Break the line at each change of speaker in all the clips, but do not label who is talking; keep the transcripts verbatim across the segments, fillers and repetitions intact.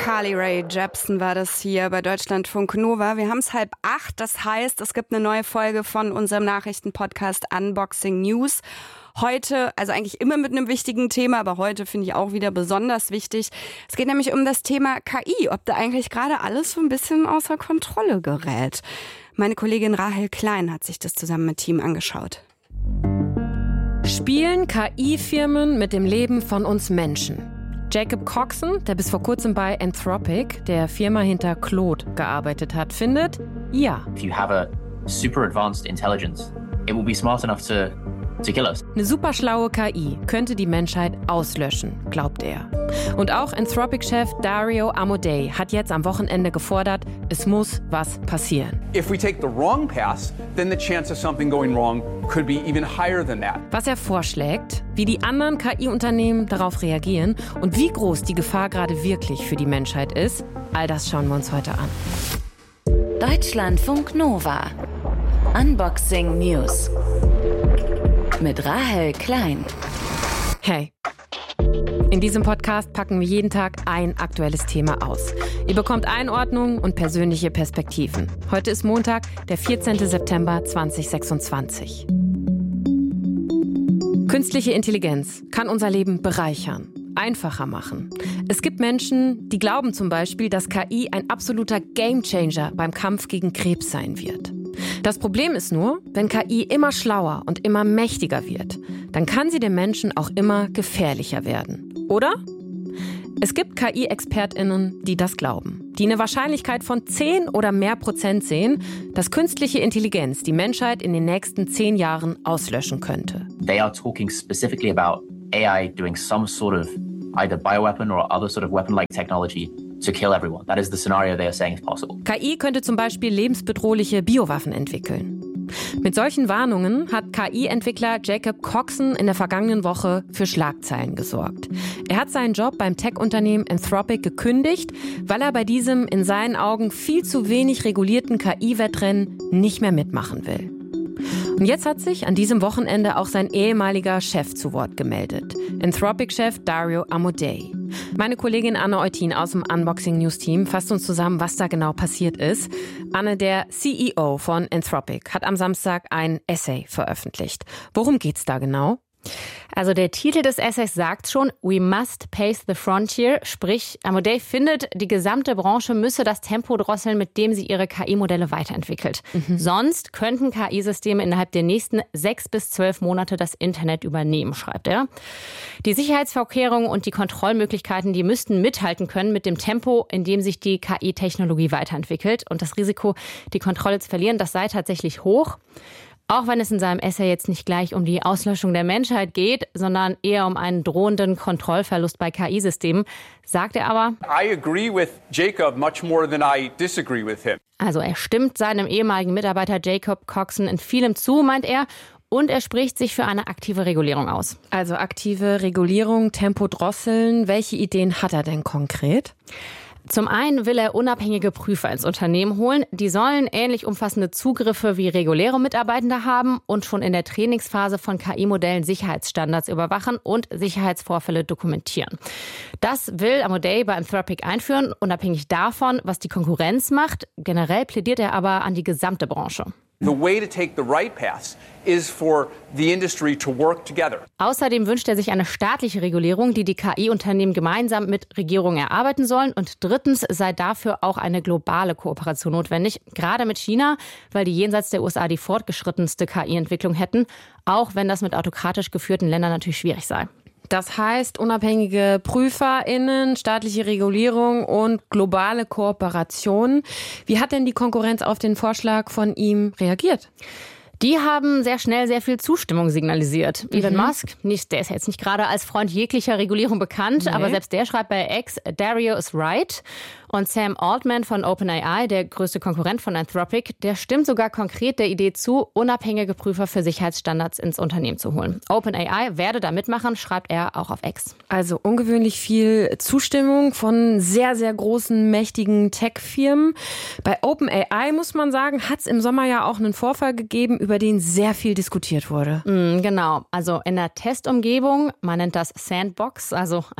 Carly Rae Jepsen war das hier bei Deutschlandfunk Nova. Wir haben es halb acht, das heißt, es gibt eine neue Folge von unserem Nachrichtenpodcast Unboxing News. Heute, also eigentlich immer mit einem wichtigen Thema, aber heute finde ich auch wieder besonders wichtig. Es geht nämlich um das Thema K I, ob da eigentlich gerade alles so ein bisschen außer Kontrolle gerät. Meine Kollegin Rahel Klein hat sich das zusammen mit Team angeschaut.
Spielen K I-Firmen mit dem Leben von uns Menschen? Jacob Coxon, der bis vor kurzem bei Anthropic, der Firma hinter Claude, gearbeitet hat, findet, ja.
If you have a super advanced intelligence, it will be smart enough to, to kill us.
Eine superschlaue K I könnte die Menschheit auslöschen, glaubt er. Und auch Anthropic-Chef Dario Amodei hat jetzt am Wochenende gefordert, es muss was passieren.
If we take the wrong path, then the chance of something going wrong could be even higher than that.
Was er vorschlägt, wie die anderen K I-Unternehmen darauf reagieren und wie groß die Gefahr gerade wirklich für die Menschheit ist, all das schauen wir uns heute an.
Deutschlandfunk Nova. Unboxing News. Mit Rahel Klein.
Hey. In diesem Podcast packen wir jeden Tag ein aktuelles Thema aus. Ihr bekommt Einordnung und persönliche Perspektiven. Heute ist Montag, der vierzehnten September zweitausendsechsundzwanzig. Künstliche Intelligenz kann unser Leben bereichern, einfacher machen. Es gibt Menschen, die glauben zum Beispiel, dass K I ein absoluter Gamechanger beim Kampf gegen Krebs sein wird. Das Problem ist nur, wenn K I immer schlauer und immer mächtiger wird, dann kann sie den Menschen auch immer gefährlicher werden. Oder? Es gibt K I-ExpertInnen, die das glauben, die eine Wahrscheinlichkeit von zehn oder mehr Prozent sehen, dass künstliche Intelligenz die Menschheit in den nächsten zehn Jahren auslöschen könnte.
They are talking specifically about A I doing some sort of either bioweapon or other sort of weapon-like technology to kill everyone. That is the scenario they are saying is possible.
K I könnte zum Beispiel lebensbedrohliche Biowaffen entwickeln. Mit solchen Warnungen hat K I-Entwickler Jacob Coxon in der vergangenen Woche für Schlagzeilen gesorgt. Er hat seinen Job beim Tech-Unternehmen Anthropic gekündigt, weil er bei diesem in seinen Augen viel zu wenig regulierten K I-Wettrennen nicht mehr mitmachen will. Und jetzt hat sich an diesem Wochenende auch sein ehemaliger Chef zu Wort gemeldet. Anthropic-Chef Dario Amodei. Meine Kollegin Anne Eutin aus dem Unboxing News Team fasst uns zusammen, was da genau passiert ist. Anne, der C E O von Anthropic, hat am Samstag ein Essay veröffentlicht. Worum geht's da genau?
Also der Titel des Essays sagt schon, we must pace the frontier, sprich Amodei findet, die gesamte Branche müsse das Tempo drosseln, mit dem sie ihre K I-Modelle weiterentwickelt. Mhm. Sonst könnten K I-Systeme innerhalb der nächsten sechs bis zwölf Monate das Internet übernehmen, schreibt er. Die Sicherheitsvorkehrungen und die Kontrollmöglichkeiten, die müssten mithalten können mit dem Tempo, in dem sich die K I-Technologie weiterentwickelt. Und das Risiko, die Kontrolle zu verlieren, das sei tatsächlich hoch. Auch wenn es in seinem Essay jetzt nicht gleich um die Auslöschung der Menschheit geht, sondern eher um einen drohenden Kontrollverlust bei K I-Systemen, sagt er aber,
I agree with Jacob much more than I disagree with him.
Also er stimmt seinem ehemaligen Mitarbeiter Jacob Coxon in vielem zu, meint er. Und er spricht sich für eine aktive Regulierung aus.
Also aktive Regulierung, Tempo drosseln. Welche Ideen hat er denn konkret?
Zum einen will er unabhängige Prüfer ins Unternehmen holen. Die sollen ähnlich umfassende Zugriffe wie reguläre Mitarbeitende haben und schon in der Trainingsphase von K I-Modellen Sicherheitsstandards überwachen und Sicherheitsvorfälle dokumentieren. Das will Amodei bei Anthropic einführen, unabhängig davon, was die Konkurrenz macht. Generell plädiert er aber an die gesamte Branche.
The way to take the right path is for the industry to work together.
Außerdem wünscht er sich eine staatliche Regulierung, die die K I-Unternehmen gemeinsam mit Regierungen erarbeiten sollen. Und drittens sei dafür auch eine globale Kooperation notwendig, gerade mit China, weil die jenseits der U S A die fortgeschrittenste K I-Entwicklung hätten, auch wenn das mit autokratisch geführten Ländern natürlich schwierig sei.
Das heißt, unabhängige PrüferInnen, staatliche Regulierung und globale Kooperation. Wie hat denn die Konkurrenz auf den Vorschlag von ihm reagiert?
Die haben sehr schnell sehr viel Zustimmung signalisiert.
Mhm.
Elon Musk, nicht, der ist jetzt nicht gerade als Freund jeglicher Regulierung bekannt, nee. aber selbst der schreibt bei X, Dario is right. Und Sam Altman von OpenAI, der größte Konkurrent von Anthropic, der stimmt sogar konkret der Idee zu, unabhängige Prüfer für Sicherheitsstandards ins Unternehmen zu holen. OpenAI werde da mitmachen, schreibt er auch auf X.
Also ungewöhnlich viel Zustimmung von sehr, sehr großen, mächtigen Tech-Firmen. Bei OpenAI, muss man sagen, hat es im Sommer ja auch einen Vorfall gegeben, über den sehr viel diskutiert wurde.
Mm, genau, also in der Testumgebung, man nennt das Sandbox, also ein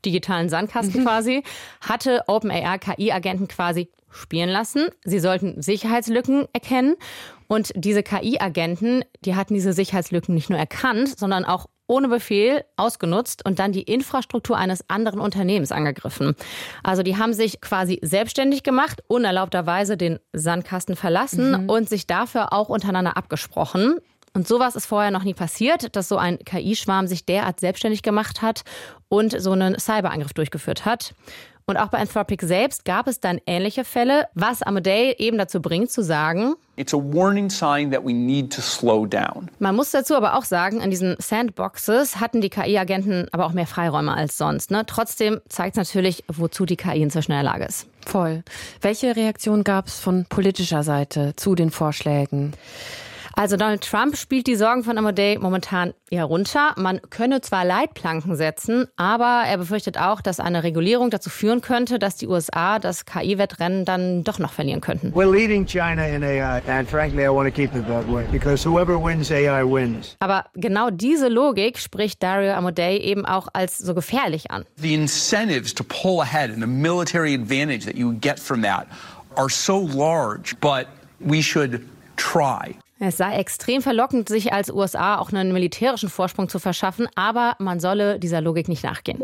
digitalen Sandkasten mhm. quasi, hatte OpenAI K I-Agenten quasi spielen lassen. Sie sollten Sicherheitslücken erkennen. Und diese K I-Agenten, die hatten diese Sicherheitslücken nicht nur erkannt, sondern auch ohne Befehl ausgenutzt und dann die Infrastruktur eines anderen Unternehmens angegriffen. Also die haben sich quasi selbstständig gemacht, unerlaubterweise den Sandkasten verlassen mhm. und sich dafür auch untereinander abgesprochen. Und sowas ist vorher noch nie passiert, dass so ein K I-Schwarm sich derart selbstständig gemacht hat und so einen Cyberangriff durchgeführt hat. Und auch bei Anthropic selbst gab es dann ähnliche Fälle, was Amodei eben dazu bringt, zu sagen,
It's a warning sign that we need to slow down.
Man muss dazu aber auch sagen, in diesen Sandboxes hatten die K I-Agenten aber auch mehr Freiräume als sonst. Ne? Trotzdem zeigt es natürlich, wozu die K I inzwischen in der Lage ist.
Voll. Welche Reaktion gab es von politischer Seite zu den Vorschlägen?
Also Donald Trump spielt die Sorgen von Amodei momentan eher runter. Man könne zwar Leitplanken setzen, aber er befürchtet auch, dass eine Regulierung dazu führen könnte, dass die U S A das K I-Wettrennen dann doch noch verlieren könnten.
We're leading China in A I and frankly I want to keep it that way because whoever wins A I wins.
Aber genau diese Logik spricht Dario Amodei eben auch als so gefährlich an.
The incentives to pull ahead and the military advantage that you get from that are so large, but we should try.
Es sei extrem verlockend, sich als U S A auch einen militärischen Vorsprung zu verschaffen, aber man solle dieser Logik nicht nachgehen.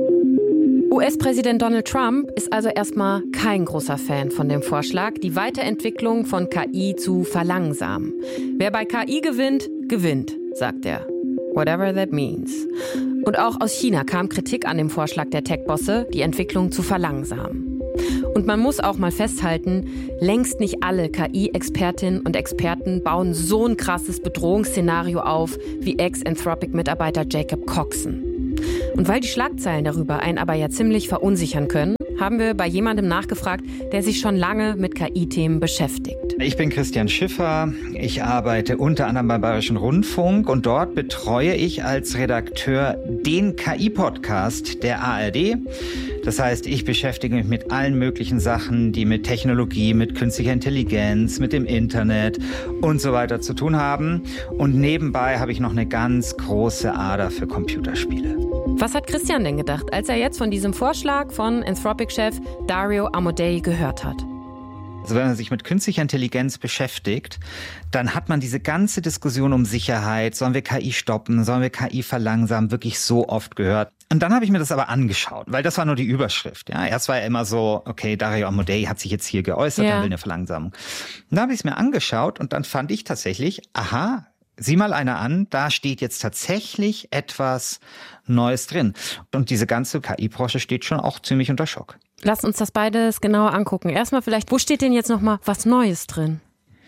U S-Präsident Donald Trump ist also erstmal kein großer Fan von dem Vorschlag, die Weiterentwicklung von K I zu verlangsamen. Wer bei K I gewinnt, gewinnt, sagt er. Whatever that means. Und auch aus China kam Kritik an dem Vorschlag der Tech-Bosse, die Entwicklung zu verlangsamen. Und man muss auch mal festhalten, längst nicht alle K I-Expertinnen und Experten bauen so ein krasses Bedrohungsszenario auf wie Ex-Anthropic-Mitarbeiter Jacob Coxon. Und weil die Schlagzeilen darüber einen aber ja ziemlich verunsichern können, haben wir bei jemandem nachgefragt, der sich schon lange mit K I-Themen beschäftigt.
Ich bin Christian Schiffer. Ich arbeite unter anderem beim Bayerischen Rundfunk und dort betreue ich als Redakteur den K I-Podcast der A R D. Das heißt, ich beschäftige mich mit allen möglichen Sachen, die mit Technologie, mit künstlicher Intelligenz, mit dem Internet und so weiter zu tun haben. Und nebenbei habe ich noch eine ganz große Ader für Computerspiele.
Was hat Christian denn gedacht, als er jetzt von diesem Vorschlag von Anthropic-Chef Dario Amodei gehört hat?
Also wenn man sich mit künstlicher Intelligenz beschäftigt, dann hat man diese ganze Diskussion um Sicherheit, sollen wir K I stoppen, sollen wir K I verlangsamen, wirklich so oft gehört. Und dann habe ich mir das aber angeschaut, weil das war nur die Überschrift. Ja, erst war ja immer so, okay, Dario Amodei hat sich jetzt hier geäußert, ja. Er will eine Verlangsamung. Und dann habe ich es mir angeschaut und dann fand ich tatsächlich, aha, sieh mal einer an, da steht jetzt tatsächlich etwas Neues drin. Und diese ganze K I-Branche steht schon auch ziemlich unter Schock.
Lass uns das beides genauer angucken. Erstmal vielleicht, wo steht denn jetzt nochmal was Neues drin?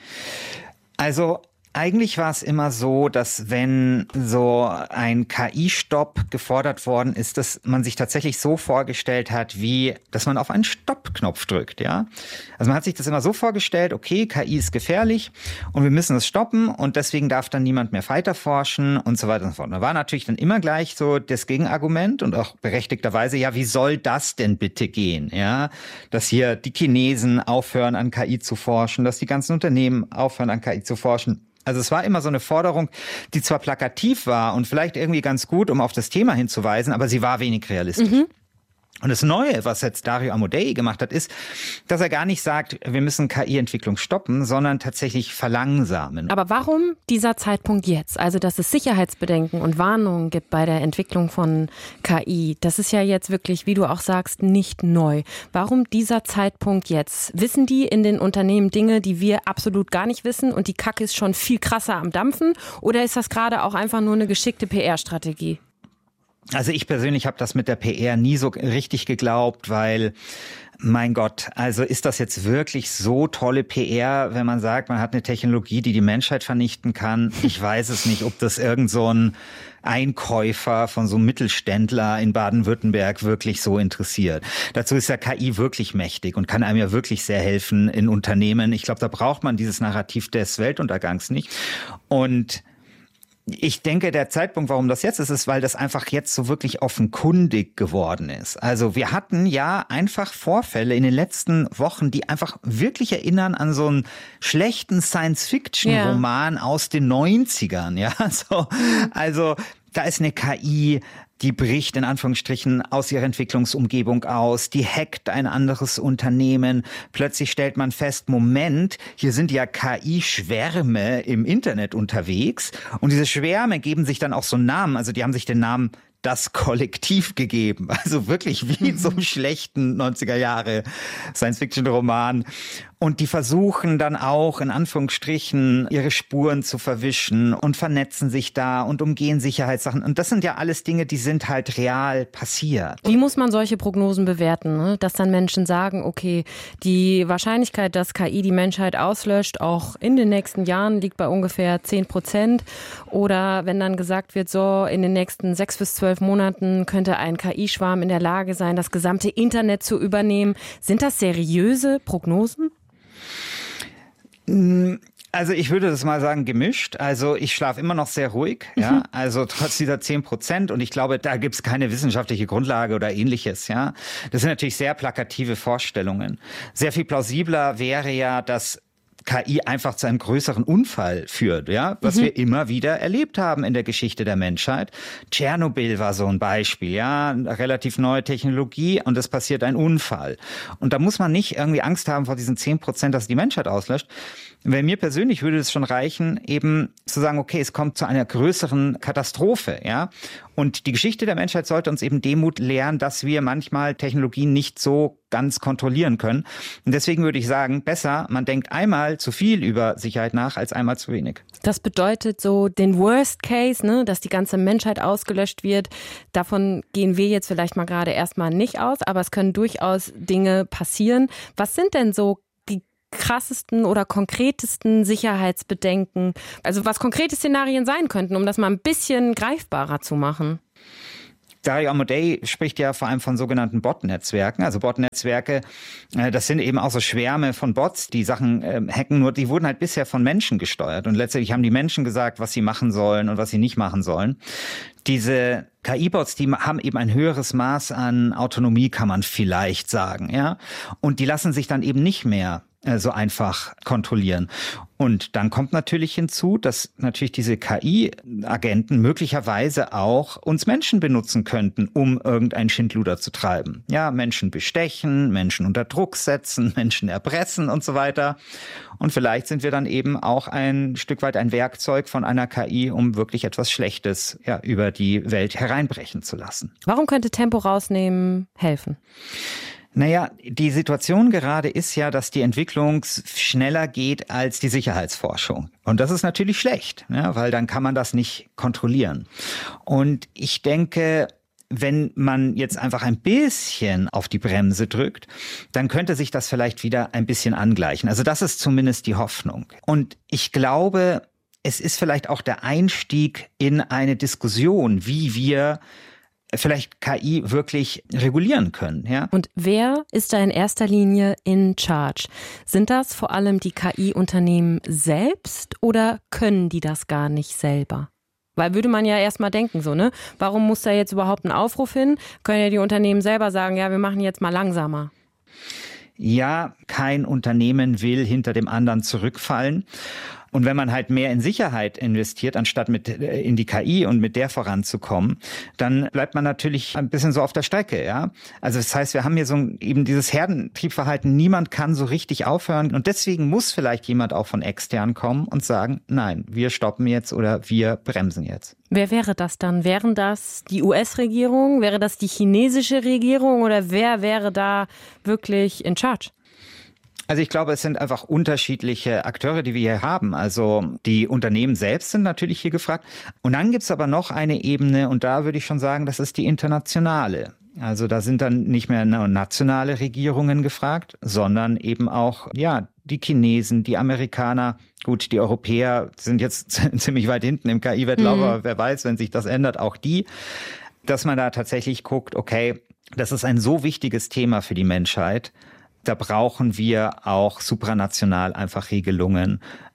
Also eigentlich war es immer so, dass wenn so ein K I-Stopp gefordert worden ist, dass man sich tatsächlich so vorgestellt hat, wie, dass man auf einen Stopp-Knopf drückt, ja. Also man hat sich das immer so vorgestellt, okay, K I ist gefährlich und wir müssen es stoppen und deswegen darf dann niemand mehr weiterforschen und so weiter und so fort. Da war natürlich dann immer gleich so das Gegenargument und auch berechtigterweise, ja, wie soll das denn bitte gehen, ja? Dass hier die Chinesen aufhören, an K I zu forschen, dass die ganzen Unternehmen aufhören, an K I zu forschen. Also es war immer so eine Forderung, die zwar plakativ war und vielleicht irgendwie ganz gut, um auf das Thema hinzuweisen, aber sie war wenig realistisch. Mhm. Und das Neue, was jetzt Dario Amodei gemacht hat, ist, dass er gar nicht sagt, wir müssen K I-Entwicklung stoppen, sondern tatsächlich verlangsamen.
Aber warum dieser Zeitpunkt jetzt? Also, dass es Sicherheitsbedenken und Warnungen gibt bei der Entwicklung von K I, das ist ja jetzt wirklich, wie du auch sagst, nicht neu. Warum dieser Zeitpunkt jetzt? Wissen die in den Unternehmen Dinge, die wir absolut gar nicht wissen und die Kacke ist schon viel krasser am Dampfen? Oder ist das gerade auch einfach nur eine geschickte P R-Strategie?
Also ich persönlich habe das mit der P R nie so richtig geglaubt, weil, mein Gott, also ist das jetzt wirklich so tolle P R, wenn man sagt, man hat eine Technologie, die die Menschheit vernichten kann? Ich weiß es nicht, ob das irgend so ein Einkäufer von so einem Mittelständler in Baden-Württemberg wirklich so interessiert. Dazu ist ja K I wirklich mächtig und kann einem ja wirklich sehr helfen in Unternehmen. Ich glaube, da braucht man dieses Narrativ des Weltuntergangs nicht. Und ich denke, der Zeitpunkt, warum das jetzt ist, ist, weil das einfach jetzt so wirklich offenkundig geworden ist. Also wir hatten ja einfach Vorfälle in den letzten Wochen, die einfach wirklich erinnern an so einen schlechten Science-Fiction-Roman ja. aus den neunzigern. Ja, so, also da ist eine K I die bricht in Anführungsstrichen aus ihrer Entwicklungsumgebung aus, die hackt ein anderes Unternehmen. Plötzlich stellt man fest, Moment, hier sind ja K I-Schwärme im Internet unterwegs und diese Schwärme geben sich dann auch so Namen, also die haben sich den Namen Das Kollektiv gegeben. Also wirklich wie in so einem schlechten neunziger Jahre Science-Fiction-Roman. Und die versuchen dann auch, in Anführungsstrichen, ihre Spuren zu verwischen und vernetzen sich da und umgehen Sicherheitssachen. Und das sind ja alles Dinge, die sind halt real passiert.
Wie muss man solche Prognosen bewerten? Ne? Dass dann Menschen sagen, okay, die Wahrscheinlichkeit, dass K I die Menschheit auslöscht, auch in den nächsten Jahren liegt bei ungefähr zehn Prozent. Oder wenn dann gesagt wird, so in den nächsten sechs bis zwölf Monaten könnte ein K I-Schwarm in der Lage sein, das gesamte Internet zu übernehmen. Sind das seriöse Prognosen?
Also ich würde das mal sagen gemischt. Also ich schlafe immer noch sehr ruhig, ja. Mhm. Also trotz dieser zehn Prozent. Und ich glaube, da gibt's keine wissenschaftliche Grundlage oder ähnliches, ja. Das sind natürlich sehr plakative Vorstellungen. Sehr viel plausibler wäre ja, dass K I einfach zu einem größeren Unfall führt, ja, was mhm. wir immer wieder erlebt haben in der Geschichte der Menschheit. Tschernobyl war so ein Beispiel, ja, relativ neue Technologie und es passiert ein Unfall. Und da muss man nicht irgendwie Angst haben vor diesen zehn Prozent, dass die Menschheit auslöscht. Bei mir persönlich würde es schon reichen, eben zu sagen, okay, es kommt zu einer größeren Katastrophe, ja. Und die Geschichte der Menschheit sollte uns eben Demut lehren, dass wir manchmal Technologien nicht so ganz kontrollieren können. Und deswegen würde ich sagen, besser, man denkt einmal zu viel über Sicherheit nach, als einmal zu wenig.
Das bedeutet so den Worst Case, ne, dass die ganze Menschheit ausgelöscht wird. Davon gehen wir jetzt vielleicht mal gerade erstmal nicht aus, aber es können durchaus Dinge passieren. Was sind denn so krassesten oder konkretesten Sicherheitsbedenken, also was konkrete Szenarien sein könnten, um das mal ein bisschen greifbarer zu machen?
Dario Amodei spricht ja vor allem von sogenannten Bot-Netzwerken. Also Bot-Netzwerke, das sind eben auch so Schwärme von Bots, die Sachen äh, hacken, nur die wurden halt bisher von Menschen gesteuert. Und letztendlich haben die Menschen gesagt, was sie machen sollen und was sie nicht machen sollen. Diese K I-Bots, die haben eben ein höheres Maß an Autonomie, kann man vielleicht sagen, ja. Und die lassen sich dann eben nicht mehr so einfach kontrollieren. Und dann kommt natürlich hinzu, dass natürlich diese K I-Agenten möglicherweise auch uns Menschen benutzen könnten, um irgendein Schindluder zu treiben. Ja, Menschen bestechen, Menschen unter Druck setzen, Menschen erpressen und so weiter. Und vielleicht sind wir dann eben auch ein Stück weit ein Werkzeug von einer K I, um wirklich etwas Schlechtes ja, über die Welt hereinbrechen zu lassen.
Warum könnte Tempo rausnehmen helfen?
Naja, die Situation gerade ist ja, dass die Entwicklung schneller geht als die Sicherheitsforschung. Und das ist natürlich schlecht, ja, weil dann kann man das nicht kontrollieren. Und ich denke, wenn man jetzt einfach ein bisschen auf die Bremse drückt, dann könnte sich das vielleicht wieder ein bisschen angleichen. Also das ist zumindest die Hoffnung. Und ich glaube, es ist vielleicht auch der Einstieg in eine Diskussion, wie wir vielleicht K I wirklich regulieren können, ja.
Und wer ist da in erster Linie in charge? Sind das vor allem die K I-Unternehmen selbst oder können die das gar nicht selber? Weil würde man ja erstmal denken, so, ne? Warum muss da jetzt überhaupt ein Aufruf hin? Können ja die Unternehmen selber sagen, ja, wir machen jetzt mal langsamer.
Ja, kein Unternehmen will hinter dem anderen zurückfallen. Und wenn man halt mehr in Sicherheit investiert, anstatt mit in die K I und mit der voranzukommen, dann bleibt man natürlich ein bisschen so auf der Strecke, ja. Also das heißt, wir haben hier so ein, eben dieses Herdentriebverhalten, niemand kann so richtig aufhören. Und deswegen muss vielleicht jemand auch von extern kommen und sagen, nein, wir stoppen jetzt oder wir bremsen jetzt.
Wer wäre das dann? Wären das die U S-Regierung? Wäre das die chinesische Regierung? Oder wer wäre da wirklich in charge?
Also ich glaube, es sind einfach unterschiedliche Akteure, die wir hier haben. Also die Unternehmen selbst sind natürlich hier gefragt. Und dann gibt's aber noch eine Ebene, und da würde ich schon sagen, das ist die internationale. Also da sind dann nicht mehr nur nationale Regierungen gefragt, sondern eben auch ja die Chinesen, die Amerikaner. Gut, die Europäer sind jetzt ziemlich weit hinten im K I-Wettlauf, mhm. aber wer weiß, wenn sich das ändert, auch die. Dass man da tatsächlich guckt, okay, das ist ein so wichtiges Thema für die Menschheit. Da brauchen wir auch supranational einfach Regelungen,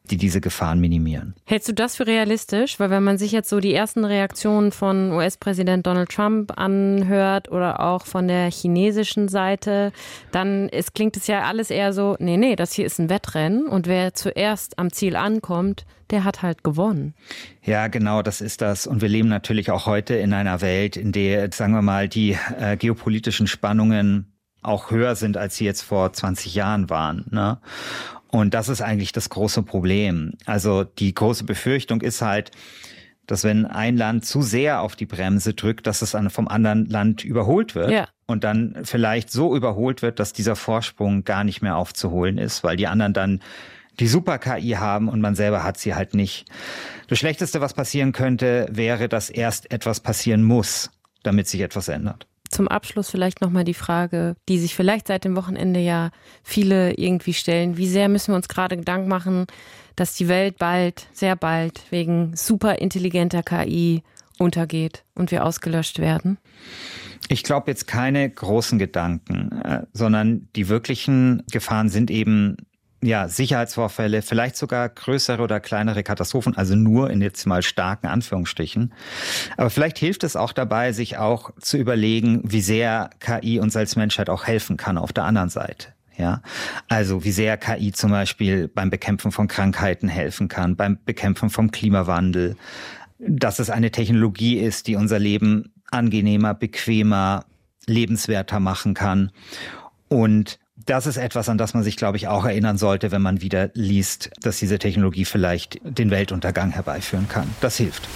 die diese Gefahren minimieren.
Hältst du das für realistisch? Weil wenn man sich jetzt so die ersten Reaktionen von U S-Präsident Donald Trump anhört oder auch von der chinesischen Seite, dann ist, klingt es ja alles eher so, nee, nee, das hier ist ein Wettrennen und wer zuerst am Ziel ankommt, der hat halt gewonnen.
Ja, genau, das ist das. Und wir leben natürlich auch heute in einer Welt, in der, sagen wir mal, die äh, geopolitischen Spannungen auch höher sind, als sie jetzt vor zwanzig Jahren waren, ne? Und das ist eigentlich das große Problem. Also die große Befürchtung ist halt, dass wenn ein Land zu sehr auf die Bremse drückt, dass es vom anderen Land überholt wird. Ja. Und dann vielleicht so überholt wird, dass dieser Vorsprung gar nicht mehr aufzuholen ist, weil die anderen dann die Super-K I haben und man selber hat sie halt nicht. Das Schlechteste, was passieren könnte, wäre, dass erst etwas passieren muss, damit sich etwas ändert.
Zum Abschluss vielleicht nochmal die Frage, die sich vielleicht seit dem Wochenende ja viele irgendwie stellen. Wie sehr müssen wir uns gerade Gedanken machen, dass die Welt bald, sehr bald, wegen superintelligenter K I untergeht und wir ausgelöscht werden?
Ich glaube jetzt keine großen Gedanken, äh, sondern die wirklichen Gefahren sind eben ja, Sicherheitsvorfälle, vielleicht sogar größere oder kleinere Katastrophen, also nur in jetzt mal starken Anführungsstrichen. Aber vielleicht hilft es auch dabei, sich auch zu überlegen, wie sehr K I uns als Menschheit auch helfen kann auf der anderen Seite. Ja, also wie sehr K I zum Beispiel beim Bekämpfen von Krankheiten helfen kann, beim Bekämpfen vom Klimawandel, dass es eine Technologie ist, die unser Leben angenehmer, bequemer, lebenswerter machen kann. Und das ist etwas, an das man sich, glaube ich, auch erinnern sollte, wenn man wieder liest, dass diese Technologie vielleicht den Weltuntergang herbeiführen kann. Das hilft.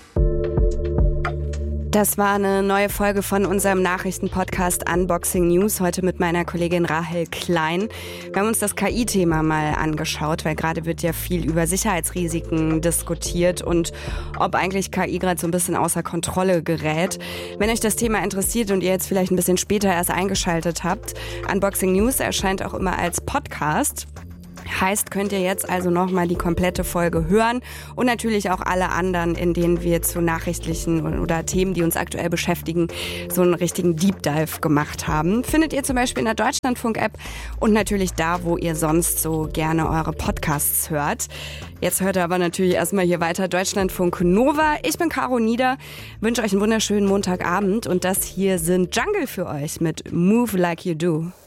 Das war eine neue Folge von unserem Nachrichtenpodcast Unboxing News, heute mit meiner Kollegin Rahel Klein. Wir haben uns das K I-Thema mal angeschaut, weil gerade wird ja viel über Sicherheitsrisiken diskutiert und ob eigentlich K I gerade so ein bisschen außer Kontrolle gerät. Wenn euch das Thema interessiert und ihr jetzt vielleicht ein bisschen später erst eingeschaltet habt, Unboxing News erscheint auch immer als Podcast. Heißt, könnt ihr jetzt also nochmal die komplette Folge hören und natürlich auch alle anderen, in denen wir zu nachrichtlichen oder Themen, die uns aktuell beschäftigen, so einen richtigen Deep Dive gemacht haben. Findet ihr zum Beispiel in der Deutschlandfunk-App und natürlich da, wo ihr sonst so gerne eure Podcasts hört. Jetzt hört ihr aber natürlich erstmal hier weiter Deutschlandfunk Nova. Ich bin Caro Nieder, wünsche euch einen wunderschönen Montagabend und das hier sind Jungle für euch mit Move Like You Do.